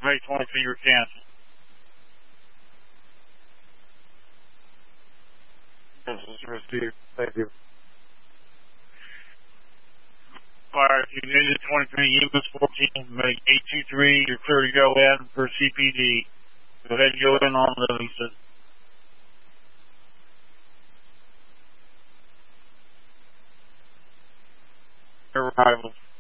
May 23, you're canceled. This is received. Thank you. Fire Unit 23, EMS 14, make 823, you're clear to go in for CPD. Go ahead and go in on Livingston. Arrival.